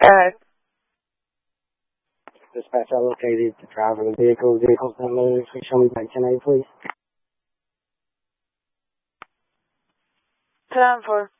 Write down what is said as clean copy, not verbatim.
ahead. Dispatch, I located the driver of the vehicle. Vehicle's not moving. Please show me back 10-8, please. 10-4.